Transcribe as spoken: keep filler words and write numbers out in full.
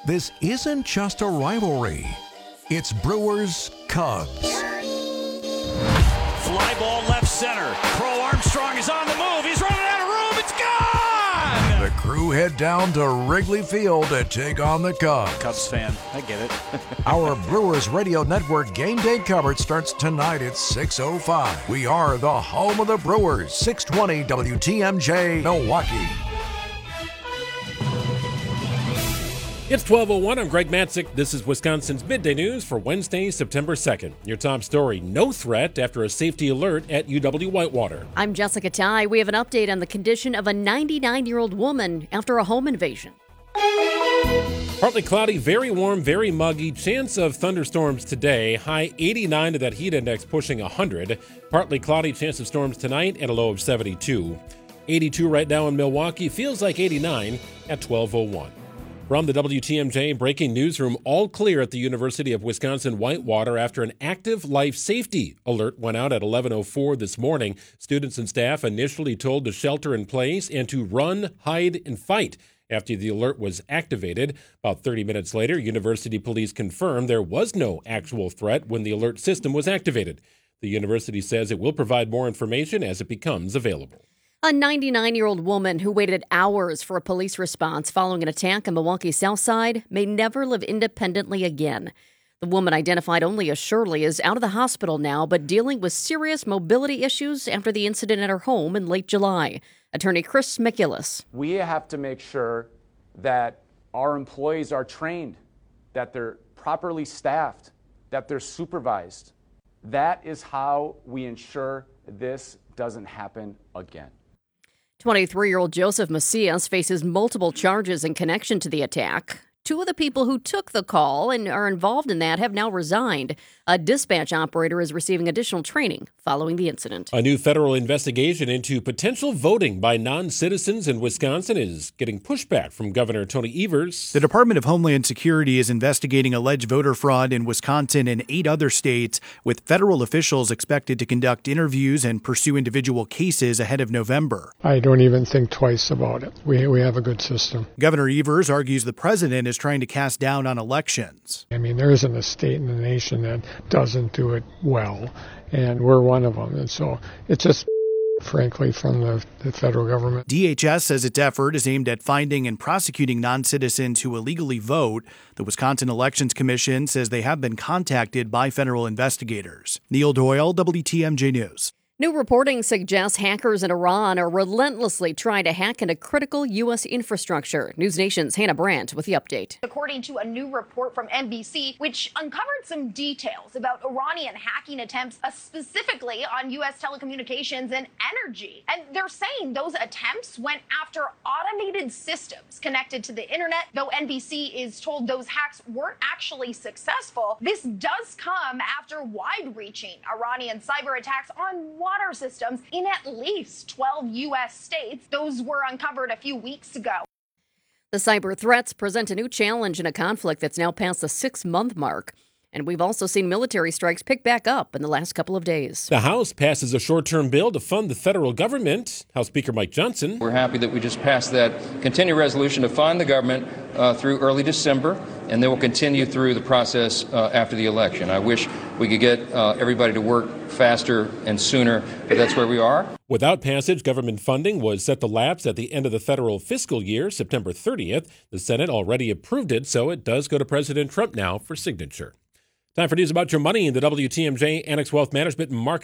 This isn't just a rivalry. It's Brewers Cubs. Fly ball left center. Crow Armstrong is on the move. He's running out of room. It's gone! The crew head down to Wrigley Field to take on the Cubs. Cubs fan, I get it. Our Brewers Radio Network game day coverage starts tonight at six oh five. We are the home of the Brewers. six twenty W T M J, Milwaukee. It's twelve oh one. I'm Greg Matzik. This is Wisconsin's Midday News for Wednesday, September second. Your top story, no threat after a safety alert at U W-Whitewater. I'm Jessica Ty. We have an update on the condition of a ninety-nine-year-old woman after a home invasion. Partly cloudy, very warm, very muggy. Chance of thunderstorms today. High eighty-nine to that heat index pushing one hundred. Partly cloudy, chance of storms tonight at a low of seventy-two. eighty-two right now in Milwaukee. Feels like eighty-nine at twelve oh one. From the W T M J breaking newsroom, all clear at the University of Wisconsin-Whitewater after an active life safety alert went out at eleven oh four this morning. Students and staff initially told to shelter in place and to run, hide, and fight. After the alert was activated, about thirty minutes later, university police confirmed there was no actual threat when the alert system was activated. The university says it will provide more information as it becomes available. A ninety-nine-year-old woman who waited hours for a police response following an attack on Milwaukee's South Side may never live independently again. The woman, identified only as Shirley, is out of the hospital now, but dealing with serious mobility issues after the incident at her home in late July. Attorney Chris Mikulus. We have to make sure that our employees are trained, that they're properly staffed, that they're supervised. That is how we ensure this doesn't happen again. twenty-three-year-old Joseph Macias faces multiple charges in connection to the attack. Two of the people who took the call and are involved in that have now resigned. A dispatch operator is receiving additional training following the incident. A new federal investigation into potential voting by non-citizens in Wisconsin is getting pushback from Governor Tony Evers. The Department of Homeland Security is investigating alleged voter fraud in Wisconsin and eight other states, with federal officials expected to conduct interviews and pursue individual cases ahead of November. I don't even think twice about it. We we have a good system. Governor Evers argues the president is trying to cast down on elections. I mean, there isn't a state in the nation that doesn't do it well, and we're one of them. And so it's just, frankly, from the, the federal government. D H S says its effort is aimed at finding and prosecuting non-citizens who illegally vote. The Wisconsin Elections Commission says they have been contacted by federal investigators. Neil Doyle, W T M J News. New reporting suggests hackers in Iran are relentlessly trying to hack into critical U S infrastructure. News Nation's Hannah Brandt with the update. According to a new report from N B C, which uncovered some details about Iranian hacking attempts, uh, specifically on U S telecommunications and energy. And they're saying those attempts went after automated systems connected to the internet. Though N B C is told those hacks weren't actually successful, this does come after wide-reaching Iranian cyber attacks on water systems in at least twelve U S states. Those were uncovered a few weeks ago. The cyber threats present a new challenge in a conflict that's now past the six-month mark. And we've also seen military strikes pick back up in the last couple of days. The House passes a short-term bill to fund the federal government. House Speaker Mike Johnson. We're happy that we just passed that continued resolution to fund the government uh, through early December, and they will continue through the process uh, after the election. I wish we could get uh, everybody to work faster and sooner, but that's where we are. Without passage, government funding was set to lapse at the end of the federal fiscal year, September thirtieth. The Senate already approved it, so it does go to President Trump now for signature. Time for news about your money in the W T M J Annex Wealth Management and Market